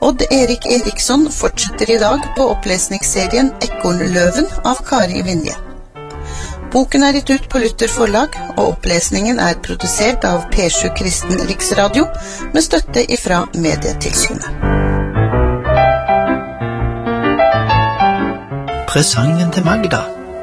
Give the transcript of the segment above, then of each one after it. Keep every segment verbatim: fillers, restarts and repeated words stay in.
Odd Erik Eriksson fortsetter i dag på opplesningsserien Ekornløven av Kari Vinje. Boken er gitt ut på Luther forlag, og opplesningen er produsert av P sju Kristen Riksradio med støtte ifra Medietilsynet. Presangen til Magda.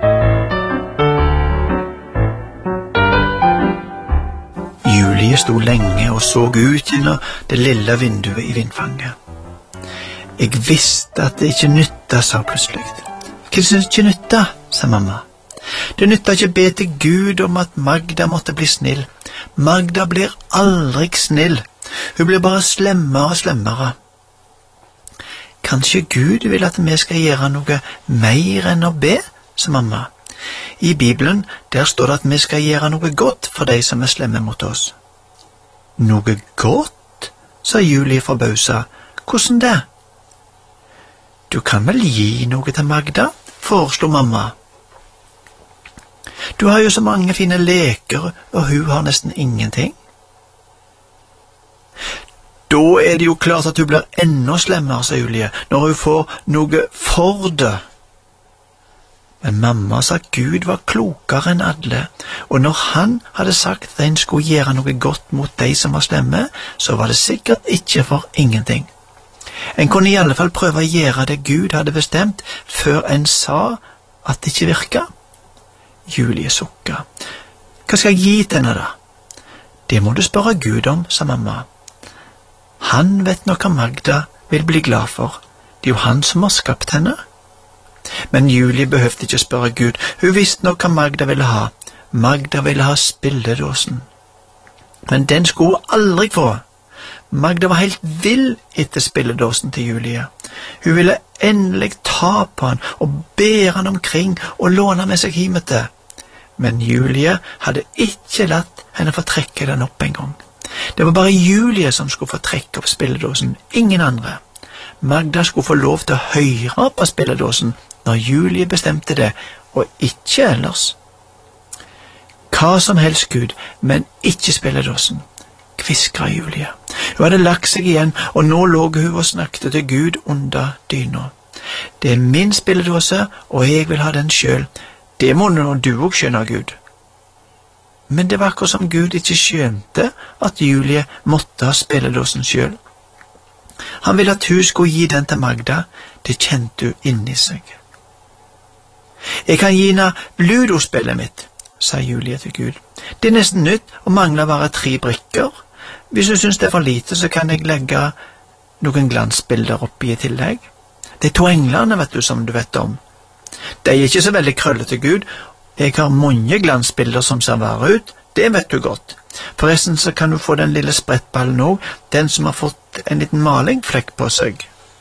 Julie sto lenge og så ut gjennom det lille vinduet i vindfanget. Jeg visste at det ikke nytta, sa plutselig. Hva synes ikke nytta, sa mamma. Det nytta ikke be til Gud om at Magda måtte bli snill. Magda blir aldri snill. Hun blir bare slemmere og slemmere. Kanskje Gud vil at vi skal gjøre noe mer enn å be, sa mamma. I Bibelen, der står det at vi skal gjøre noe godt for de som er slemme mot oss. Noe godt, sa Julie forbausa. Hvordan det? Du kan vel gi noe til Magda, foreslo mamma. Du har jo så mange fine leker, og hun har nesten ingenting. Da er det jo klart at hun blir enda slemmere, sa Julie, når hun får noe for det. Men mamma sa at Gud var klokere enn alle, og når han hadde sagt at en skulle gjøre noe godt mot de som var slemme, så var det sikkert ikke for ingenting. En kunne i alle fall prøve å gjøre det Gud hadde bestemt, før en sa at det ikke virket. Julie sukka. Hva skal jeg gi til henne da? Det må du spørre Gud om, sa mamma. Han vet nok hva Magda vil bli glad for. Det er jo han som har skapt henne. Men Julie behøvde ikke spørre Gud. Hun visste nok hva Magda ville ha. Magda ville ha spilledåsen. Men den skulle hun aldri få. Magda var helt vill etter spilledåsen til Julie. Hun ville endelig ta på han og bære han omkring og låne med seg hjemete. Men Julie hadde ikke latt henne få trekke den opp en gang. Det var bare Julie som skulle få trekke opp spilledåsen, ingen andre. Magda skulle få lov til å høre på spilledåsen når Julie bestemte det, og ikke ellers. Hva som helst, Gud, men ikke spilledåsen, kviskra Julie. Hun hadde lagt seg igjen, og nå lå hun og snakket til Gud under dyna. Det er min spilledåse, og jeg vil ha den selv. Det må nå du også skjønne, Gud. Men det var akkurat som Gud ikke skjønte at Julie måtte ha spilledåsen selv. Han ville at hun skulle gi den til Magda. Det kjente hun inni seg. Jeg kan gi henne ludospillet mitt, sa Julie til Gud. Det er nesten nytt og mangler bare tre brikker. Hvis du synes det er for lite, så kan jeg legge noen glansbilder oppi i tillegg. Det er to englene, vet du, som du vet om. De er ikke så veldig krøllete, Gud. Jeg har mange glansbilder som ser vare ut, det vet du godt. Forresten så kan du få den lille sprettballen også, den som har fått en liten malingflekk på seg.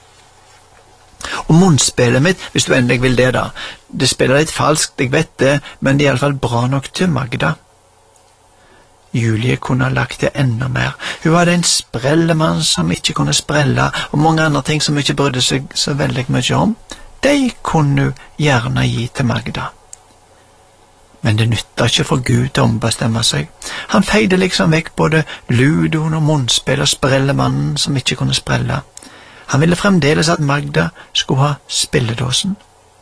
Og munnspillet mitt, hvis du endelig vil det da. Det spiller litt falskt, jeg vet det, men det er i alle fall bra nok til Magda. Julie kunne ha lagt det enda mer. Hun hadde en sprellemann som ikke kunne sprelle, og mange andre ting som hun ikke brydde seg så veldig mye om. De kunne hun gjerne gi til Magda. Men det nytta ikke for Gud til å ombestemme seg. Han feide liksom vekk både ludoen og munnspill og sprellemannen som ikke kunne sprelle. Han ville fremdeles at Magda skulle ha spilledåsen.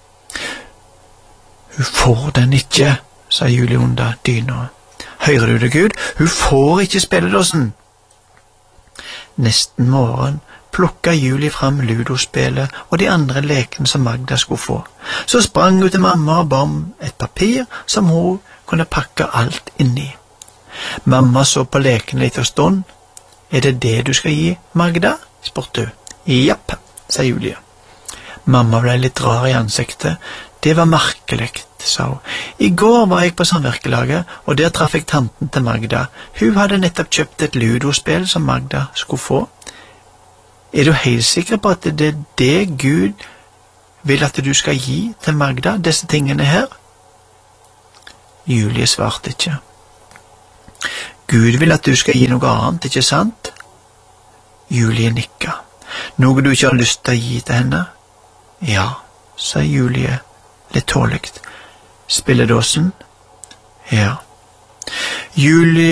Hun får den ikke, sa Julie under dyna. Hører du det, Gud? Hun får ikke spilledåsen. Nesten morgen plukket Julie fram ludospillet og de andre lekene som Magda skulle få. Så sprang hun til mamma og ba om et papir som hun kunne pakke alt inni. Mamma så på lekene litt og stund. Er det det du skal gi, Magda? Spurte hun. Japp, sa Julie. Mamma ble litt rar i ansiktet. Det var merkelig, sa hun. I går var jeg på samvirkelaget, og der traff jeg tanten til Magda. Hun hadde nettopp kjøpt et ludospill som Magda skulle få. Er du helt sikker på at det er det Gud vil at du skal gi til Magda, disse tingene her? Julie svarte ikke. Gud vil at du skal gi noe annet, ikke sant? Julie nikket. Noe du ikke har lyst til å gi til henne? Ja, sa Julie litt tåligt. Spilledåsen? Ja. Julie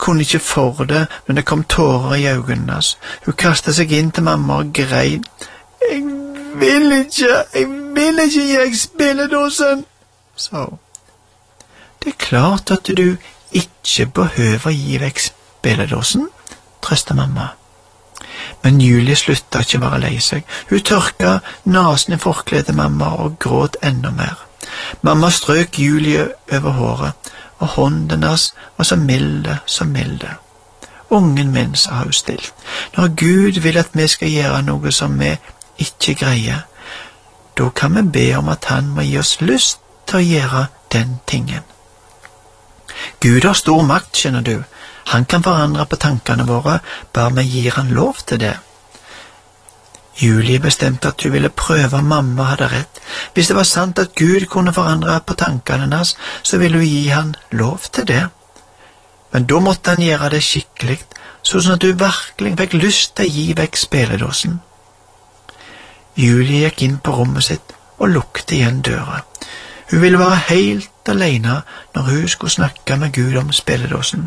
kunne ikke for det, men det kom tårer i øynene hennes. Hun kastet seg inn til mamma og grein. «Jeg vil ikke, jeg vil ikke gi deg spilledåsen», sa hun. «Det er klart at du ikke behøver gi vekk spilledåsen», trøstet mamma. Men Julie sluttet ikke bare lei seg. Hun tørka nasen i forkledet mamma og gråt enda mer. Mamma strøk Julie over håret, og hånden hennes var så milde, så milde. «Ungen min», sa hun stilt, «når Gud vil at vi skal gjøre noe som vi ikke greier, da kan vi be om at han må gi oss lyst til å gjøre den tingen. Gud har stor makt, skjønner du. Han kan forandre på tankene våre, bare vi gir han lov til det.» Julie bestemte at hun ville prøve om mamma hadde rett. Hvis det var sant at Gud kunne forandre på tankene hennes, så ville hun gi han lov til det. Men da måtte han gjøre det skikkelig, sånn at hun virkelig fikk lyst til å gi vekk spilledåsen. Julie gikk inn på rommet sitt og lukket igjen døra. Hun ville være helt alene når hun skulle snakke med Gud om spilledåsen.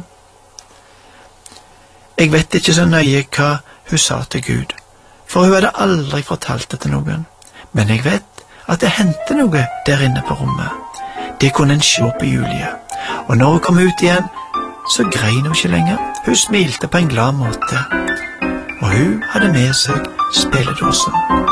Jeg vet ikke så nøye hva hun sa til Gud, for hun hadde aldri fortalt det til noen. Men jeg vet at det hendte noe der inne på rommet. Det kunne en se på Julie, og når hun kom ut igjen, så grein hun ikke lenger. Hun smilte på en glad måte, og hun hadde med seg spilledåsen.